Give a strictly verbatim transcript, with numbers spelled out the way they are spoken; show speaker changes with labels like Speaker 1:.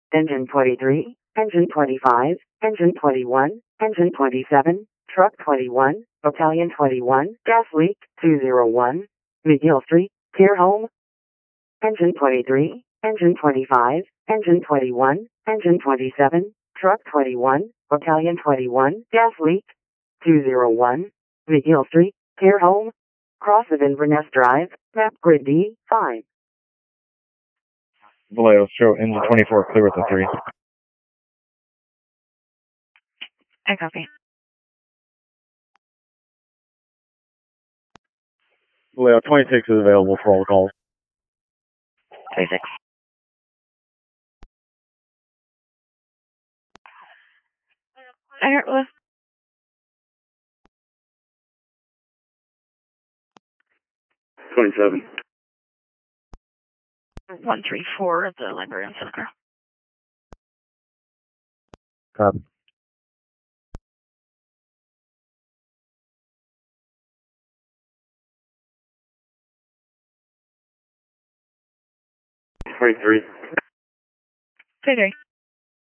Speaker 1: Engine twenty-three, Engine twenty-five, Engine twenty-one, Engine twenty-seven, Truck twenty-one, Battalion twenty-one, gas leak, two oh one, McGill Street, care home. Engine twenty-three, Engine twenty-five, Engine twenty-one, Engine twenty-seven, Truck twenty-one, Battalion twenty-one, gas leak, two oh one, McGill Street, care home. Cross of Inverness Drive, map grid D, five.
Speaker 2: Vallejo, show engine twenty-four clear with the three.
Speaker 3: I copy.
Speaker 2: Vallejo, twenty-six is available for all the calls.
Speaker 3: twenty-six. I heard with.
Speaker 2: twenty-seven.
Speaker 3: one three four at the library on Silver.
Speaker 2: Copy. twenty-three.
Speaker 3: twenty-three.